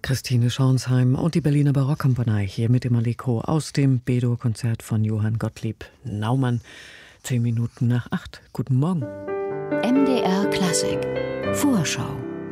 Christine Schornsheim und die Berliner Barockkompanie hier mit dem Allegro aus dem B-Dur-Konzert von Johann Gottlieb Naumann. 10 Minuten nach 8. Guten Morgen. MDR Klassik Vorschau.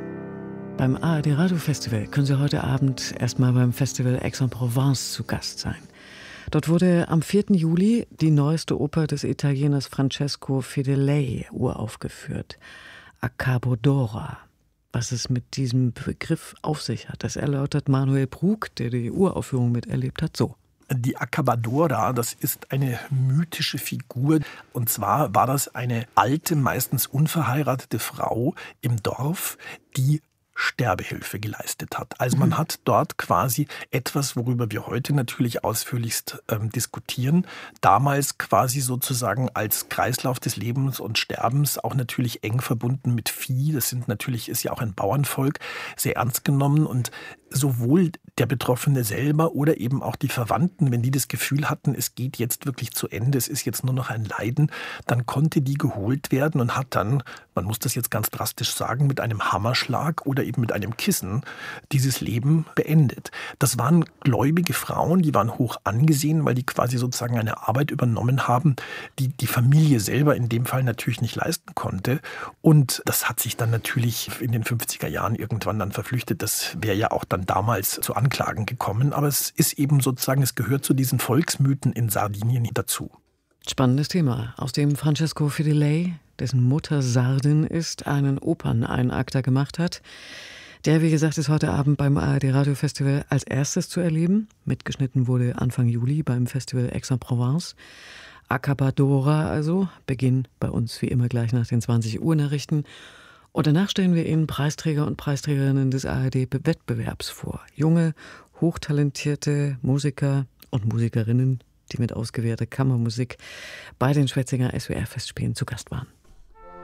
Beim ARD Radio Festival können Sie heute Abend erstmal beim Festival Aix-en-Provence zu Gast sein. Dort wurde am 4. Juli die neueste Oper des Italieners Francesco Fedeli uraufgeführt. Accabadora. Was es mit diesem Begriff auf sich hat, das erläutert Manuel Brug, der die Uraufführung miterlebt hat, so. Die Accabadora, das ist eine mythische Figur. Und zwar war das eine alte, meistens unverheiratete Frau im Dorf, die Sterbehilfe geleistet hat. Also man hat dort quasi etwas, worüber wir heute natürlich ausführlichst diskutieren, damals quasi sozusagen als Kreislauf des Lebens und Sterbens auch natürlich eng verbunden mit Vieh. Das ist ja auch ein Bauernvolk, sehr ernst genommen, und sowohl der Betroffene selber oder eben auch die Verwandten, wenn die das Gefühl hatten, es geht jetzt wirklich zu Ende, es ist jetzt nur noch ein Leiden, dann konnte die geholt werden und hat dann, man muss das jetzt ganz drastisch sagen, mit einem Hammerschlag oder eben mit einem Kissen dieses Leben beendet. Das waren gläubige Frauen, die waren hoch angesehen, weil die quasi sozusagen eine Arbeit übernommen haben, die die Familie selber in dem Fall natürlich nicht leisten konnte. Und das hat sich dann natürlich in den 50er Jahren irgendwann dann verflüchtet. Das wäre ja auch dann damals zu Anklagen gekommen. Aber es ist eben sozusagen, es gehört zu diesen Volksmythen in Sardinien dazu. Spannendes Thema, aus dem Francesco Fedeli, dessen Mutter Sardin ist, einen Operneinakter gemacht hat. Der, wie gesagt, ist heute Abend beim ARD Radio Festival als erstes zu erleben. Mitgeschnitten wurde Anfang Juli beim Festival Aix-en-Provence. Accabadora also, Beginn bei uns wie immer gleich nach den 20 Uhr Nachrichten. Und danach stellen wir Ihnen Preisträger und Preisträgerinnen des ARD-Wettbewerbs vor. Junge, hochtalentierte Musiker und Musikerinnen, die mit ausgewählter Kammermusik bei den Schwetzinger SWR-Festspielen zu Gast waren.